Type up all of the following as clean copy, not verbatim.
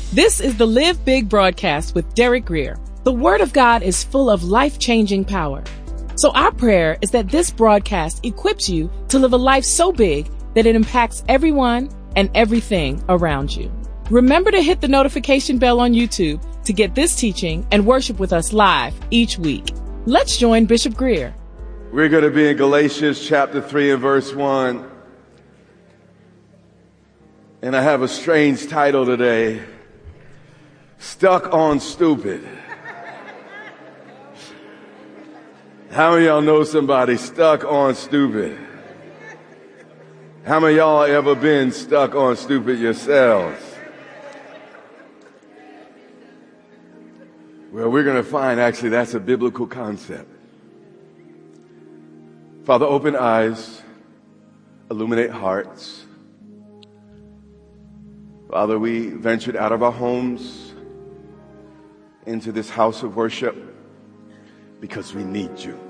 This is the Live Big broadcast with Derek Grier. The Word of God is full of life-changing power. So our prayer is that this broadcast equips you to live a life so big that it impacts everyone and everything around you. Remember to hit the notification bell on YouTube to get this teaching and worship with us live each week. Let's join Bishop Grier. We're going to be in Galatians chapter 3 and verse 1. And I have a strange title today. Stuck on Stupid. How many of y'all know somebody stuck on stupid? How many of y'all ever been stuck on stupid yourselves? Well, we're going to find actually that's a biblical concept. Father, open eyes, illuminate hearts. Father, we ventured out of our homes into this house of worship because we need you.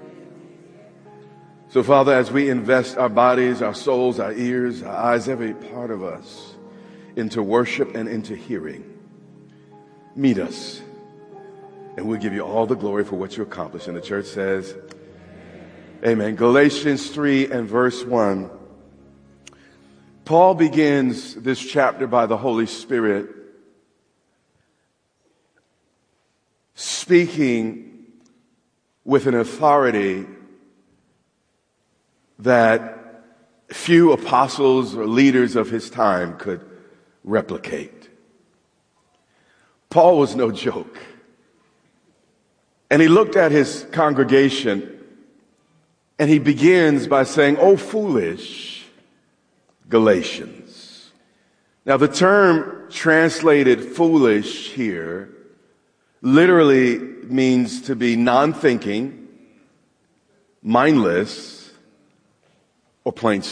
So, Father, as we invest our bodies, our souls, our ears, our eyes, every part of us into worship and into hearing, meet us, and we'll give you all the glory for what you accomplished. And the church says, amen. Galatians 3 and verse 1. Paul begins this chapter by the Holy Spirit speaking with an authority that few apostles or leaders of his time could replicate. Paul was no joke. And he looked at his congregation and he begins by saying, "O foolish Galatians." Now the term translated foolish here literally means to be non-thinking, mindless, or plain